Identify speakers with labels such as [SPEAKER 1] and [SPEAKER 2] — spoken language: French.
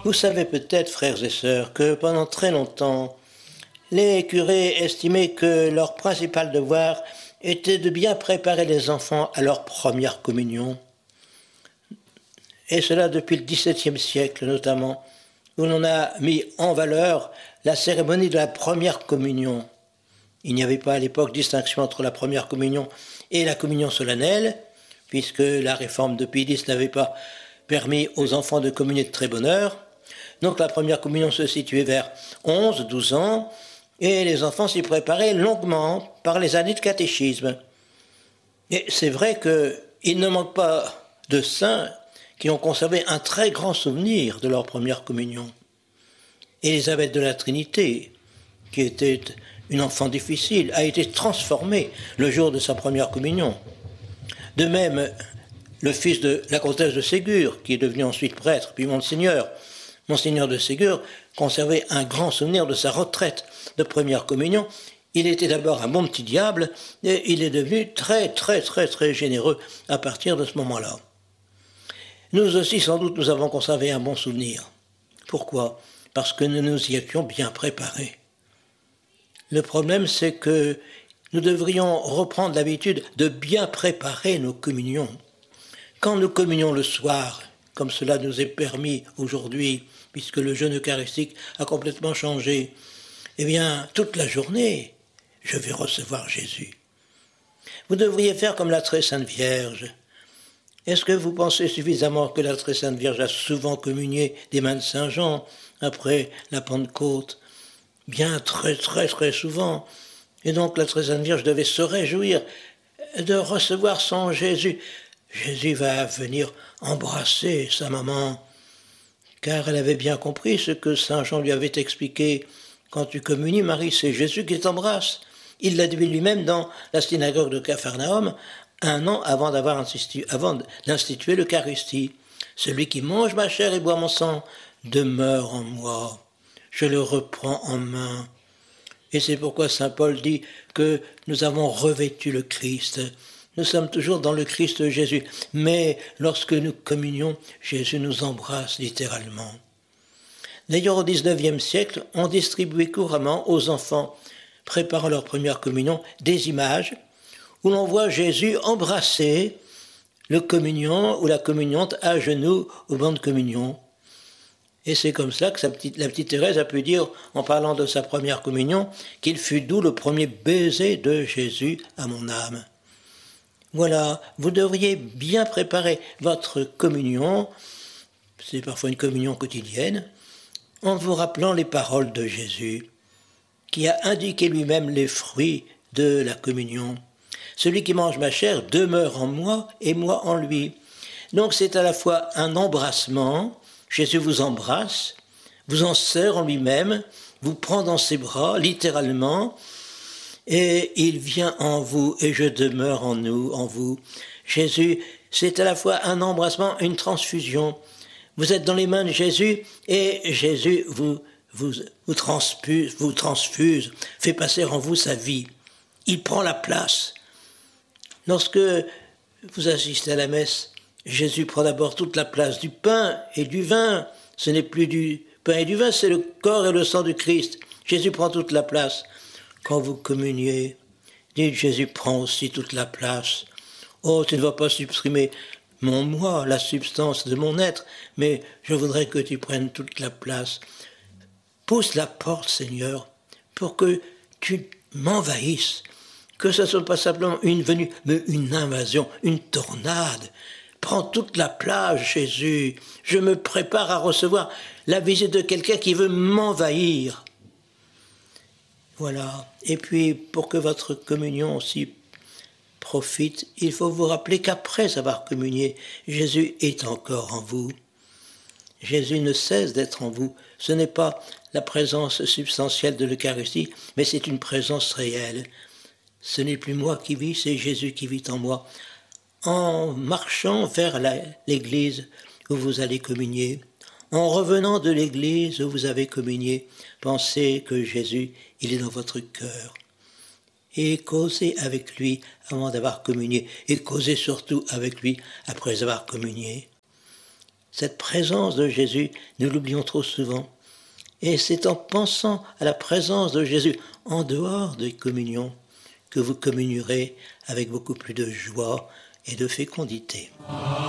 [SPEAKER 1] Vous savez peut-être, frères et sœurs, que pendant très longtemps, les curés estimaient que leur principal devoir était de bien préparer les enfants à leur première communion. Et cela depuis le XVIIe siècle notamment, où l'on a mis en valeur la cérémonie de la première communion. Il n'y avait pas à l'époque distinction entre la première communion et la communion solennelle, puisque la réforme de Pie X n'avait pas permis aux enfants de communier de très bonne heure. Donc la première communion se situait vers 11, 12 ans, et les enfants s'y préparaient longuement par les années de catéchisme. Et c'est vrai qu'il ne manque pas de saints qui ont conservé un très grand souvenir de leur première communion. Élisabeth de la Trinité, qui était une enfant difficile, a été transformée le jour de sa première communion. De même, le fils de la comtesse de Ségur, qui est devenu ensuite prêtre, puis Monseigneur de Ségur, conservait un grand souvenir de sa retraite de première communion. Il était d'abord un bon petit diable, et il est devenu très, très, très, très généreux à partir de ce moment-là. Nous aussi, sans doute, nous avons conservé un bon souvenir. Pourquoi ? Parce que nous nous y étions bien préparés. Le problème, c'est que nous devrions reprendre l'habitude de bien préparer nos communions. Quand nous communions le soir, comme cela nous est permis aujourd'hui, puisque le jeûne eucharistique a complètement changé, eh bien, toute la journée, je vais recevoir Jésus. Vous devriez faire comme la très sainte Vierge. Est-ce que vous pensez suffisamment que la très sainte Vierge a souvent communié des mains de Saint Jean après la Pentecôte ? Bien très très très souvent. Et donc la très sainte Vierge devait se réjouir de recevoir son Jésus. Jésus va venir embrasser sa maman, car elle avait bien compris ce que Saint Jean lui avait expliqué. Quand tu communies, Marie, c'est Jésus qui t'embrasse. Il l'a dit lui-même dans la synagogue de Capharnaüm, 1 an avant d'instituer l'Eucharistie. Celui qui mange ma chair et boit mon sang demeure en moi. Je le reprends en main. Et c'est pourquoi saint Paul dit que nous avons revêtu le Christ. Nous sommes toujours dans le Christ Jésus. Mais lorsque nous communions, Jésus nous embrasse littéralement. D'ailleurs, au XIXe siècle, on distribuait couramment aux enfants préparant leur première communion des images où l'on voit Jésus embrasser le communiant ou la communiante à genoux au banc de communion. Et c'est comme ça que la petite Thérèse a pu dire, en parlant de sa première communion, qu'il fut doux le premier baiser de Jésus à mon âme. Voilà, vous devriez bien préparer votre communion, c'est parfois une communion quotidienne, en vous rappelant les paroles de Jésus, qui a indiqué lui-même les fruits de la communion. Celui qui mange ma chair demeure en moi et moi en lui. Donc c'est à la fois un embrassement. Jésus vous embrasse, vous en serre en lui-même, vous prend dans ses bras, littéralement, et il vient en vous et je demeure en nous, en vous. Jésus, c'est à la fois un embrassement, une transfusion. Vous êtes dans les mains de Jésus et Jésus vous transfuse, fait passer en vous sa vie. Il prend la place. Lorsque vous assistez à la messe, Jésus prend d'abord toute la place du pain et du vin. Ce n'est plus du pain et du vin, c'est le corps et le sang du Christ. Jésus prend toute la place. Quand vous communiez, dites Jésus prend aussi toute la place. Oh, tu ne vas pas supprimer mon moi, la substance de mon être, mais je voudrais que tu prennes toute la place. Pousse la porte, Seigneur, pour que tu m'envahisses. Que ce ne soit pas simplement une venue, mais une invasion, une tornade. Prends toute la place, Jésus. Je me prépare à recevoir la visite de quelqu'un qui veut m'envahir. Voilà. Et puis, pour que votre communion aussi profite, il faut vous rappeler qu'après avoir communié, Jésus est encore en vous. Jésus ne cesse d'être en vous. Ce n'est pas la présence substantielle de l'Eucharistie, mais c'est une présence réelle. Ce n'est plus moi qui vis, c'est Jésus qui vit en moi. En marchant vers l'église où vous allez communier, en revenant de l'église où vous avez communié, pensez que Jésus, il est dans votre cœur. Et causez avec lui avant d'avoir communié, et causez surtout avec lui après avoir communié. Cette présence de Jésus, nous l'oublions trop souvent. Et c'est en pensant à la présence de Jésus en dehors des communions que vous communierez avec beaucoup plus de joie et de fécondité.